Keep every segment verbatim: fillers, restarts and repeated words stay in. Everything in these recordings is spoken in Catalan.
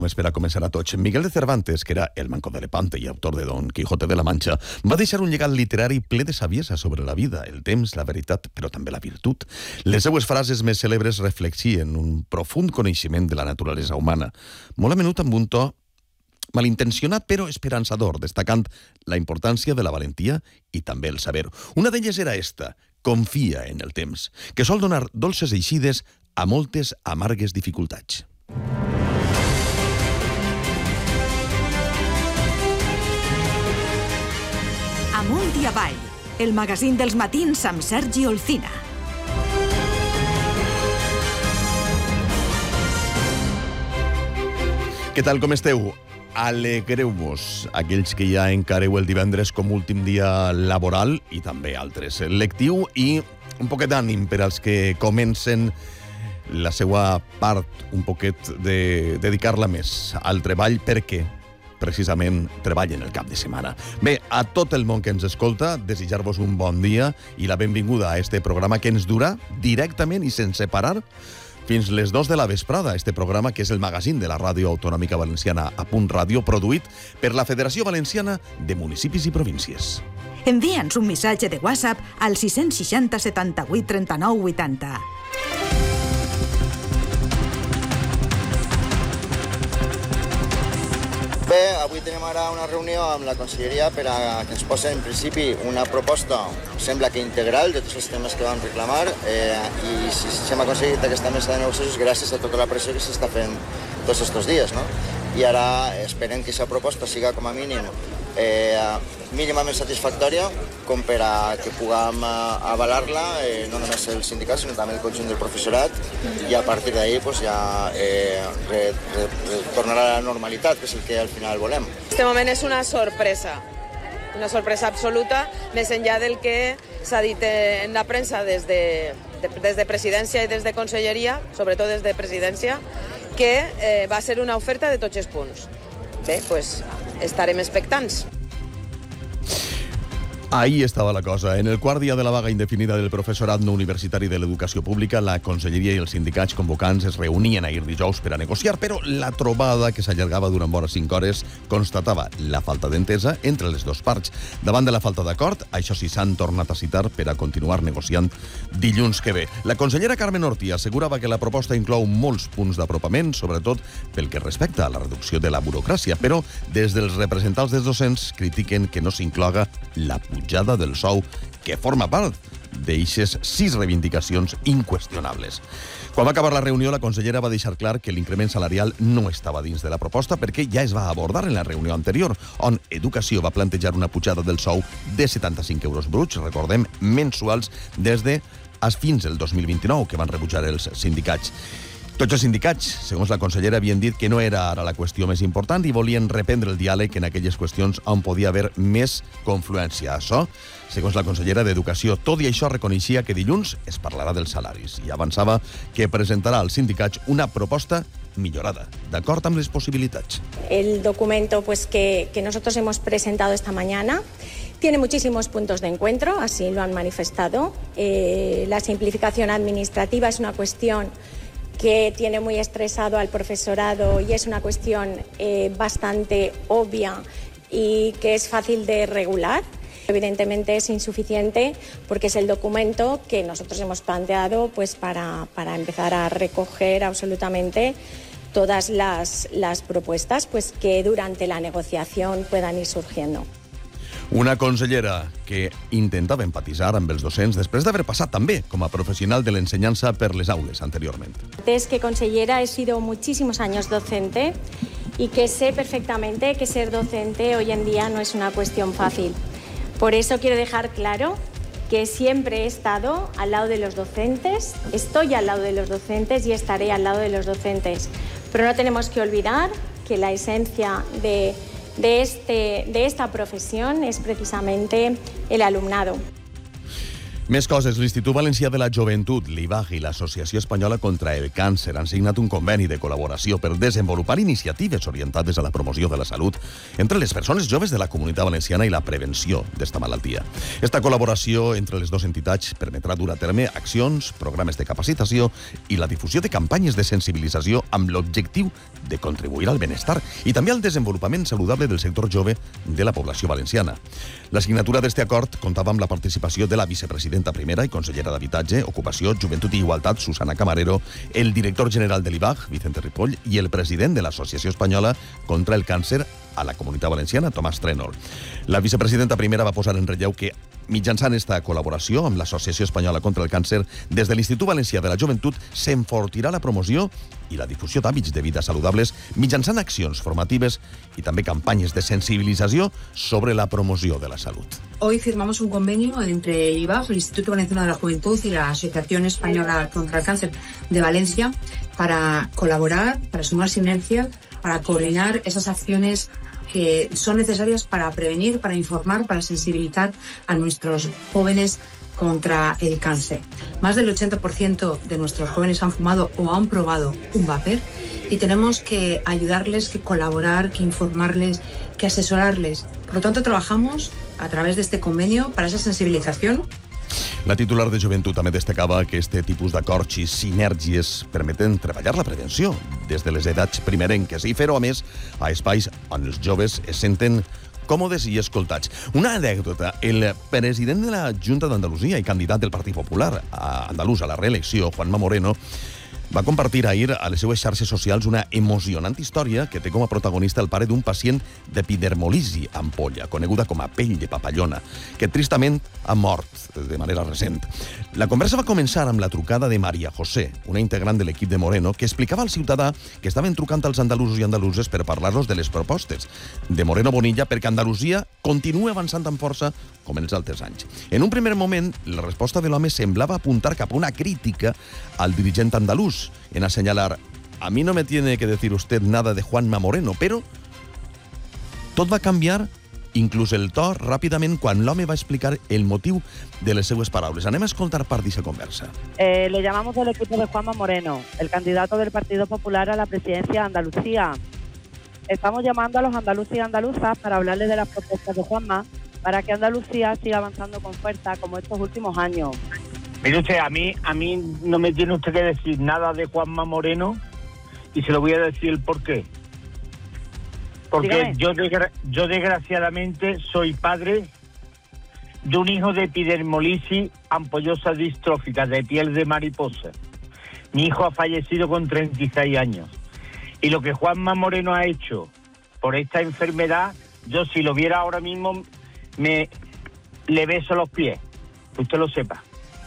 Espera començar a tots. Miguel de Cervantes, que era el Manco de Lepante i autor de Don Quijote de la Mancha, va deixar un llegat literari ple de saviesa sobre la vida, el temps, la veritat, però també la virtut. Les seues frases més cèlebres reflexien un profund coneixement de la naturalesa humana, molt a menut amb un to malintencionat però esperançador, destacant la importància de la valentia i també el saber. Una d'elles era esta: confia en el temps, que sol donar dolces eixides a moltes amargues dificultats. Amunt i avall, el magazín dels matins amb Sergi Olcina. Què tal, com esteu? Alegreu-vos, aquells que ja encareu el divendres com últim dia laboral i també altres lectiu, i un poquet d'ànim per als que comencen la seva part, un poquet de dedicar-la més al treball, perquè precisament treballen el cap de setmana. Bé, a tot el món que ens escolta, desitjar-vos un bon dia i la benvinguda a este programa que ens durà directament i sense parar fins les dos de la vesprada. Este programa que és el magazín de la Ràdio Autonòmica Valenciana a Punt Ràdio, produït per la Federació Valenciana de Municipis i Províncies. Envia'ns un missatge de WhatsApp al sis seixanta setanta-vuit trenta-nou vuitanta. Bé, avui tenim ara una reunió amb la Conselleria per a que ens posi en principi una proposta, sembla que integral, de tots els temes que vam reclamar, eh, i si, si hem aconseguit aquesta mesa de negociacions gràcies a tota la pressió que s'està fent tots aquests dies, no? I ara esperem que aquesta proposta siga com a mínim eh, mínimament satisfactòria com per a que puguem avalar-la, eh, no només el sindicat sinó també el conjunt del professorat, i a partir d'ahí pues, ja eh, re, re, retornarà a la normalitat, que és el que al final volem. Este moment és una sorpresa, una sorpresa absoluta, més enllà del que s'ha dit en la premsa des de, de, des de presidència i des de conselleria, sobretot des de presidència, que eh, va ser una oferta de tots els punts. Bé, doncs estarem expectants. Ahí estava la cosa. En el quart dia de la vaga indefinida del professorat no universitari de l'educació pública, la Conselleria i els sindicats convocants es reunien ahir dijous per a negociar, però la trobada, que s'allargava durant vora cinc hores, constatava la falta d'entesa entre les dues parts. Davant de la falta d'acord, això sí, s'han tornat a citar per a continuar negociant dilluns que ve. La consellera Carmen Ortí assegurava que la proposta inclou molts punts d'apropament, sobretot pel que respecta a la reducció de la burocràcia, però des dels representants dels docents critiquen que no s'incloga la pujada del sou, que forma part d'eixes sis reivindicacions inqüestionables. Quan va acabar la reunió, la consellera va deixar clar que l'increment salarial no estava dins de la proposta perquè ja es va abordar en la reunió anterior, on Educació va plantejar una pujada del sou de setanta-cinc euros bruts, recordem, mensuals, des de fins al dos mil vint-i-nou, que van rebutjar els sindicats. Tots els sindicats, segons la consellera, havien dit que no era ara la qüestió més important i volien reprendre el diàleg en aquelles qüestions on podia haver més confluència. Això, segons la consellera d'Educació. Tot i això reconeixia que dilluns es parlarà dels salaris i avançava que presentarà als sindicats una proposta millorada, d'acord amb les possibilitats. El documento pues, que, que nosotros hemos presentado esta mañana tiene muchísimos puntos de encuentro, así lo han manifestado. Eh, la simplificación administrativa es una cuestión que tiene muy estresado al profesorado y es una cuestión eh, bastante obvia y que es fácil de regular. Evidentemente es insuficiente porque es el documento que nosotros hemos planteado pues, para, para empezar a recoger absolutamente todas las, las propuestas pues, que durante la negociación puedan ir surgiendo. Una consellera que intentava empatitzar amb els docents després d'haver passat també com a professional de l'ensenyança per les aules anteriorment. Antes que consellera he sido muchísimos años docente y que sé perfectamente que ser docente hoy en día no es una cuestión fácil. Por eso quiero dejar claro que siempre he estado al lado de los docentes, estoy al lado de los docentes y estaré al lado de los docentes. Pero no tenemos que olvidar que la esencia de De, este, de esta profesión es precisamente el alumnado. Més coses. L'Institut Valencià de la Joventut, l'I V A G i l'Associació Espanyola contra el Càncer han signat un conveni de col·laboració per desenvolupar iniciatives orientades a la promoció de la salut entre les persones joves de la Comunitat Valenciana i la prevenció d'esta malaltia. Esta col·laboració entre les dues entitats permetrà dur a terme accions, programes de capacitació i la difusió de campanyes de sensibilització amb l'objectiu de contribuir al benestar i també al desenvolupament saludable del sector jove de la població valenciana. La signatura d'este acord comptava amb la participació de la vicepresidenta primera i consellera d'Habitatge, Ocupació, Joventut i Igualtat, Susana Camarero, el director general de l'I V A G, Vicente Ripoll, i el president de l'Associació Espanyola contra el Càncer a la Comunitat Valenciana, Tomàs Trenor. La vicepresidenta primera va posar en relleu que, mitjançant esta col·laboració amb l'Associació Espanyola contra el Càncer, des de l'Institut Valencià de la Joventut s'enfortirà la promoció i la difusió d'hàbits de vida saludables mitjançant accions formatives i també campanyes de sensibilització sobre la promoció de la salut. Hoy firmamos un convenio entre el I V A G, el Instituto Valenciano de la Juventud y la Asociación Española contra el Cáncer de Valencia para colaborar, para sumar sinergia, para coordinar esas acciones que son necesarias para prevenir, para informar, para sensibilizar a nuestros jóvenes contra el cáncer. Más del ochenta por ciento de nuestros jóvenes han fumado o han probado un vapor y tenemos que ayudarles, que colaborar, que informarles, que asesorarles. Por lo tanto, trabajamos a través de este convenio para esa sensibilización. La titular de Joventut també destacava que este tipus d'acords i sinergies permeten treballar la prevenció des de les edats primerenques i fer-ho, a més, a espais on els joves es senten còmodes i escoltats. Una anècdota. El president de la Junta d'Andalusia i candidat del Partit Popular a andalús a la reelecció, Juanma Moreno, va compartir ahir a les seues xarxes socials una emocionant història que té com a protagonista el pare d'un pacient d'epidermolisi ampolla, coneguda com a pell de papallona, que tristament ha mort de manera recent. La conversa va començar amb la trucada de Maria José, una integrant de l'equip de Moreno, que explicava al ciutadà que estaven trucant als andalusos i andaluses per parlar-los de les propostes de Moreno Bonilla perquè Andalusia continua avançant amb força com en els altres anys. En un primer moment, la resposta de l'home semblava apuntar cap a una crítica al dirigent andalús, en asseñalar, a mí no me tiene que decir usted nada de Juanma Moreno, però tot va canviar, inclús el to, ràpidament, quan l'home va explicar el motiu de les seues paraules. Anem a escoltar part d'aquesta conversa. Eh, le llamamos del equipo de Juanma Moreno, el candidato del Partido Popular a la presidencia de Andalucía. Estamos llamando a los andaluces y andaluzas para hablarles de las propuestas de Juanma para que Andalucía siga avanzando con fuerza como estos últimos años. Mire usted, a mí, a mí no me tiene usted que decir nada de Juanma Moreno y se lo voy a decir el por qué. Porque yo, desgra yo desgraciadamente soy padre de un hijo de epidermolisis ampollosa distrófica de piel de mariposa. Mi hijo ha fallecido con treinta y seis años. Y lo que Juanma Moreno ha hecho por esta enfermedad, yo si lo viera ahora mismo me le beso los pies, que usted lo sepa.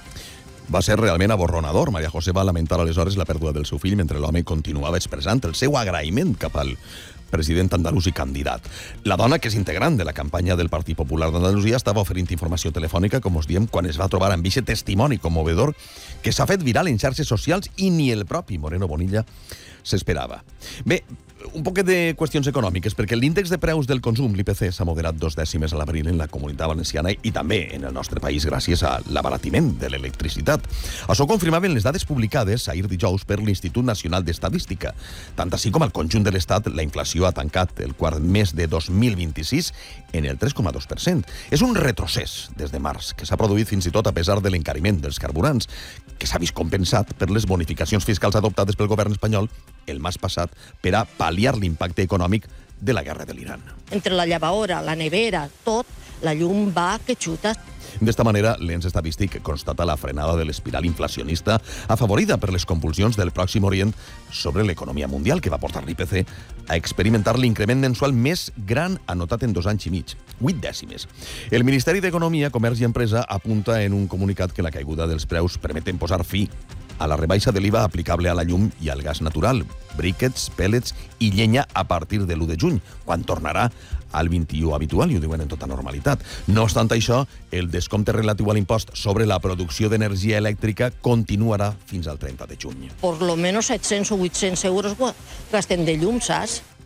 Va ser realment aborronador. Maria José va lamentar aleshores la pèrdua del seu fill mentre l'home continuava expressant el seu agraïment cap al president andalús i candidat. La dona, que és integrant de la campanya del Partit Popular d'Andalusia, estava oferint informació telefònica, com us diem, quan es va trobar amb aquest testimoni commovedor que s'ha fet viral en xarxes socials i ni el propi Moreno Bonilla s'esperava. Bé, un poquet de qüestions econòmiques, perquè l'índex de preus del consum, l'I P C, s'ha moderat dos dècimes a l'abril en la Comunitat Valenciana i també en el nostre país gràcies a l'abaratiment de l'electricitat. Això ho confirmaven les dades publicades ahir dijous per l'Institut Nacional d'Estadística. Tant així com al conjunt de l'Estat, la inflació ha tancat el quart mes de dos mil vint-i-sis en el tres coma dos per cent. És un retrocés des de març, que s'ha produït fins i tot a pesar de l'encariment dels carburants, que s'ha vist compensat per les bonificacions fiscals adoptades pel govern espanyol el mes passat per a pal·liar l'impacte econòmic de la guerra de l'Iran. Entre la llavadora, la nevera, tot, la llum va que xuta. D'esta manera, l'ens estadístic constata la frenada de l'espiral inflacionista afavorida per les convulsions del Pròxim Orient sobre l'economia mundial, que va portar l'I P C a experimentar l'increment mensual més gran anotat en dos anys i mig, vuit dècimes. El Ministeri d'Economia, Comerç i Empresa apunta en un comunicat que la caiguda dels preus permeten posar fi a la rebaixa de l'I V A aplicable a la llum i al gas natural, briquets, pèl·lets i llenya a partir de l'u de juny, quan tornarà al vint-i-u habitual, i ho diuen en tota normalitat. No obstant això, el descompte relatiu a l'impost sobre la producció d'energia elèctrica continuarà fins al trenta de juny. Por lo menos set-cents o vuit-cents euros gasten de llum, saps?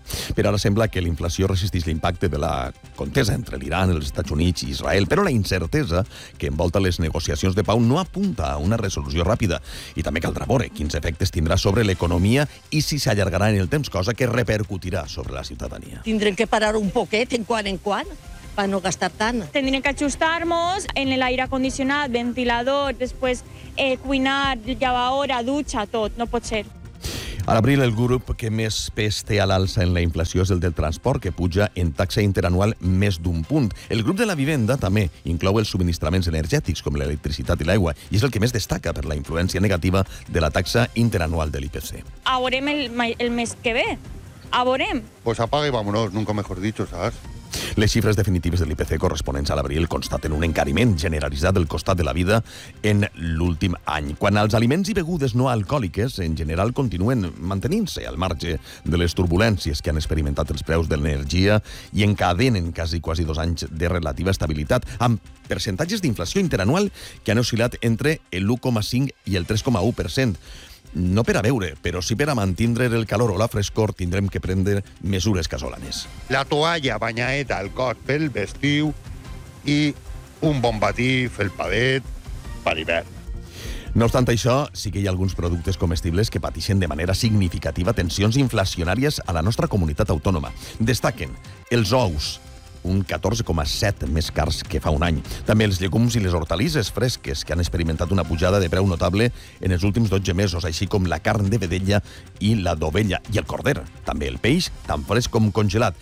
Per ara sembla que la inflació resisteix l'impacte de la contesa entre l'Iran, els Estats Units i Israel, però la incertesa que envolta les negociacions de pau no apunta a una resolució ràpida. I també caldrà veure quins efectes tindrà sobre l'economia i si s'allargarà en el temps, cosa que repercutirà sobre la ciutadania. Tindrem que parar un poquet en quan en quan para no gastar tant. Tendrem que ajustar-nos en l'aire condicionat, ventilador, després eh, cuinar, llavadora, dutxa, tot, no pot ser. A l'abril, el grup que més pes té a l'alça en la inflació és el del transport, que puja en taxa interanual més d'un punt. El grup de la vivenda també inclou els subministraments energètics, com l'electricitat i l'aigua, i és el que més destaca per la influència negativa de la taxa interanual de l'I P C. A veurem el, el mes que ve. A veurem. Pues apaga y vámonos, nunca mejor dicho, ¿sabes? Les xifres definitives de l'I P C corresponents a l'abril constaten un encariment generalitzat del costat de la vida en l'últim any. Quan als aliments i begudes no alcohòliques, en general, continuen mantenint-se al marge de les turbulències que han experimentat els preus de l'energia i encadenen quasi, quasi dos anys de relativa estabilitat, amb percentatges d'inflació interanual que han oscil·lat entre l'u coma cinc i el tres coma u per cent. No per a veure, però sí per a mantindre el calor o la frescor tindrem que prendre mesures casolanes. La toalla banyaeta al cos pel vestiu i un bon batí felpadet per hivern. No obstant això, sí que hi ha alguns productes comestibles que pateixen de manera significativa tensions inflacionàries a la nostra comunitat autònoma. Destaquen els ous, un catorze coma set més cars que fa un any. També els llegums i les hortalisses fresques, que han experimentat una pujada de preu notable en els últims dotze mesos, així com la carn de vedella i la d'ovella, i el corder. També el peix, tant fresc com congelat.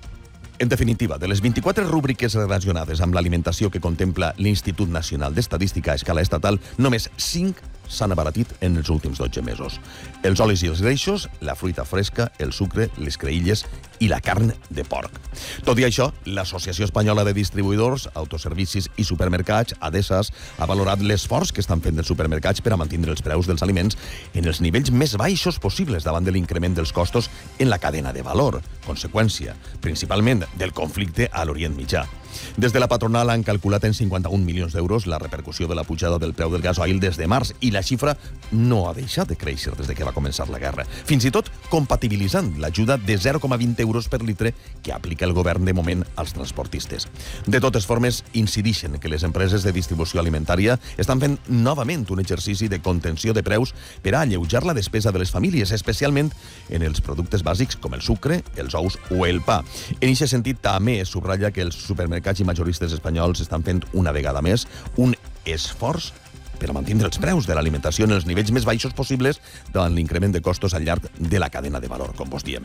En definitiva, de les vint-i-quatre rúbriques relacionades amb l'alimentació que contempla l'Institut Nacional d'Estadística a escala estatal, només cinc s'han abaratit en els últims dotze mesos. Els olis i els greixos, la fruita fresca, el sucre, les creïlles i la carn de porc. Tot i això, l'Associació Espanyola de Distribuïdors, Autoservicis i Supermercats, ADESAS, ha valorat l'esforç que estan fent els supermercats per a mantenir els preus dels aliments en els nivells més baixos possibles davant de l'increment dels costos en la cadena de valor, conseqüència, principalment, del conflicte a l'Orient Mitjà. Des de la patronal han calculat en cinquanta-un milions d'euros la repercussió de la pujada del preu del gasoil des de març, i la xifra no ha deixat de créixer des de que va començar la guerra, fins i tot compatibilitzant l'ajuda de zero coma vint euros per litre que aplica el govern de moment als transportistes. De totes formes, incidixen que les empreses de distribució alimentària estan fent novament un exercici de contenció de preus per a alleujar la despesa de les famílies, especialment en els productes bàsics com el sucre, els ous o el pa. En aquest sentit, també es subratlla que els supermercats i majoristes espanyols estan fent una vegada més un esforç per a mantenir els preus de l'alimentació en els nivells més baixos possibles davant l'increment de costos al llarg de la cadena de valor, com vos diem.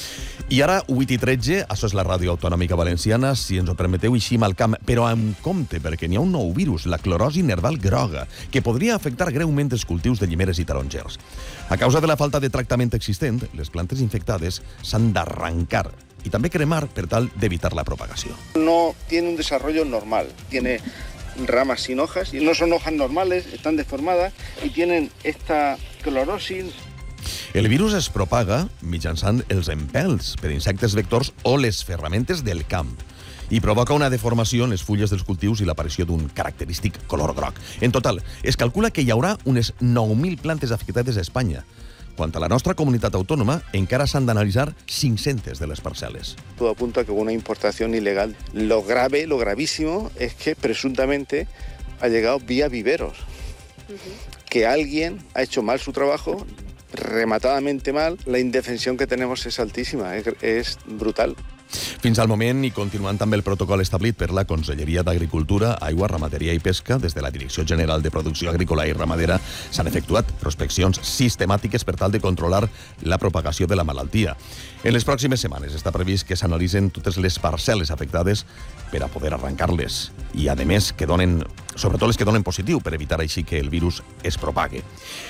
I ara, vuit i tretze, això és la Ràdio Autonòmica Valenciana, si ens ho permeteu, eixim al camp, però amb compte, perquè n'hi ha un nou virus, la clorosi nerval groga, que podria afectar greument els cultius de llimeres i tarongers. A causa de la falta de tractament existent, les plantes infectades s'han d'arrancar y también cremar per tal de evitar la propagación. No tiene un desarrollo normal, tiene ramas sin hojas y no son hojas normales, están deformadas y tienen esta clorosis. El virus es propaga mitjançant els empelts per insectes vectors o les ferramentes del camp i provoca una deformació en les fulles dels cultius i l'aparició d'un característic color groc. En total, es calcula que hi haurà unes nou mil plantes afectades a Espanya. Quant a la nostra comunitat autònoma, encara s'han d'analitzar cinc-centes de les parcel·les. Todo apunta a que hubo una importación ilegal. Lo grave, lo gravísimo, es que presuntamente ha llegado vía viveros. Uh-huh. Que alguien ha hecho mal su trabajo, rematadamente mal. La indefensión que tenemos es altísima, es, es brutal. Fins al moment, i continuant també el protocol establit per la Conselleria d'Agricultura, Aigua, Ramaderia i Pesca, des de la Direcció General de Producció Agrícola i Ramadera, s'han efectuat prospeccions sistemàtiques per tal de controlar la propagació de la malaltia. En les pròximes setmanes està previst que s'analitzen totes les parcel·les afectades per a poder arrencar-les i, a més, que donen, sobretot les que donen positiu, per evitar així que el virus es propague.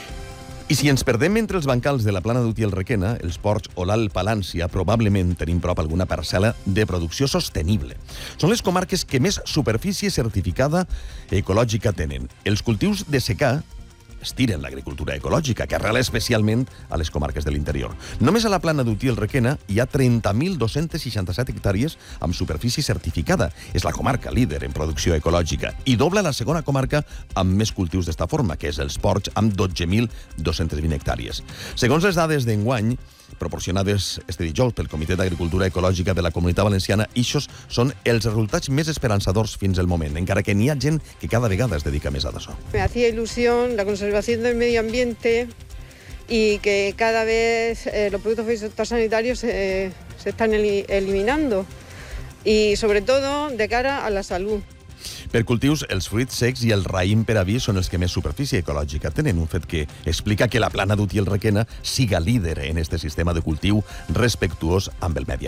I si ens perdem entre els bancals de la Plana d'Utiel Requena, els ports o l'Alt Palància, probablement tenim prop alguna parcel·la de producció sostenible. Són les comarques que més superfície certificada ecològica tenen. Els cultius de secà estiren l'agricultura ecològica, que arrela especialment a les comarques de l'interior. Només a la Plana d'Utiel Requena hi ha trenta mil dos-cents seixanta-set hectàrees amb superfície certificada. És la comarca líder en producció ecològica i dobla la segona comarca amb més cultius d'esta forma, que és els Ports, amb dotze mil dos-cents vint hectàrees. Segons les dades d'enguany, proporcionades este dijous pel Comitè d'Agricultura Ecològica de la Comunitat Valenciana, ixos són els resultats més esperançadors fins al moment, encara que n'hi ha gent que cada vegada es dedica més a això. Me hacía ilusión la conservación del medio ambiente y que cada vez eh, los productos fitosanitarios eh, se están el eliminando y sobre todo de cara a la salud. Per cultius, els fruits secs i el raïm per a vi són els que més superfície ecològica tenen, un fet que explica que la Plana d'Utiel-Requena siga líder en este sistema de cultiu respectuós amb el medi ambient.